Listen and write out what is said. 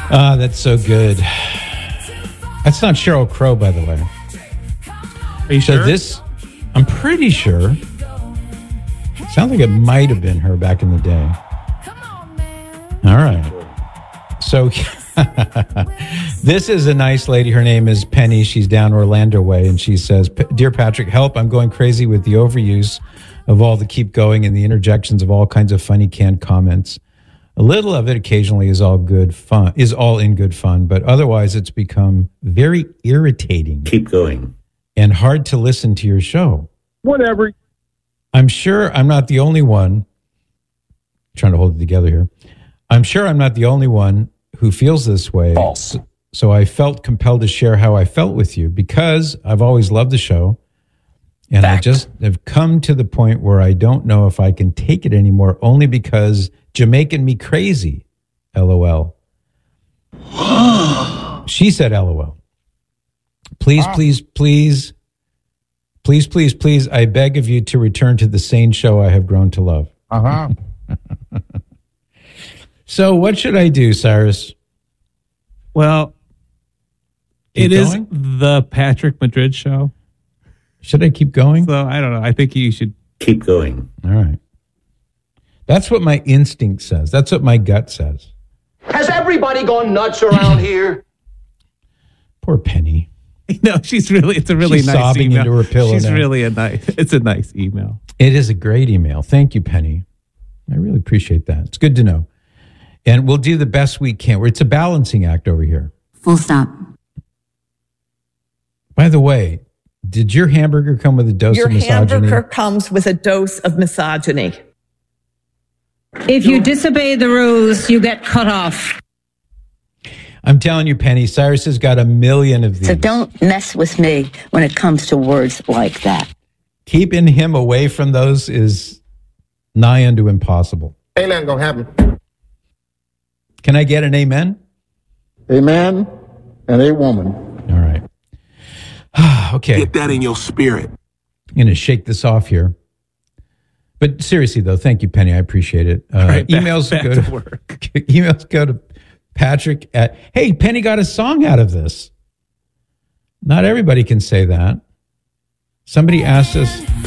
Ah, that's so good. That's not Sheryl Crow, by the way. Are you sure? I'm pretty sure. Sounds like it might have been her back in the day. All right. So this is a nice lady. Her name is Penny. She's down Orlando way, and she says, "Dear Patrick, help. I'm going crazy with the overuse of all the keep going and the interjections of all kinds of funny canned comments. A little of it occasionally is all in good fun, but otherwise it's become very irritating. Keep going. And hard to listen to your show. Whatever. I'm sure I'm not the only one." Trying to hold it together here. "I'm sure I'm not the only one who feels this way. False. So I felt compelled to share how I felt with you because I've always loved the show. And Fact. I just have come to the point where I don't know if I can take it anymore, only because Jamaican me crazy. LOL." She said LOL. Please, I beg of you to return to the sane show I have grown to love. Uh-huh. So what should I do, Cyrus? Well, Keep it is going? the Patrick Madrid show. Should I keep going? So I don't know. I think you should. Keep going. All right. That's what my instinct says. That's what my gut says. Has everybody gone nuts around here? Poor Penny. No, it's a really She's nice sobbing email. into her pillow She's now. really it's a nice email. It is a great email. Thank you, Penny. I really appreciate that. It's good to know. And we'll do the best we can. It's a balancing act over here. Full stop. By the way, did your hamburger come with a dose Your of misogyny? hamburger comes with a dose of misogyny. If you disobey the rules, you get cut off. I'm telling you, Penny, Cyrus has got a million of these. So don't mess with me when it comes to words like that. Keeping him away from those is nigh unto impossible. Ain't nothing gonna happen. Can I get an amen? A man and a woman. All right. Okay. Get that in your spirit. I'm going to shake this off here. But seriously, though, thank you, Penny. I appreciate it. Right, emails back go to to work. Emails go to Patrick at, "Hey, Penny got a song out of this." Not everybody can say that. Somebody asked us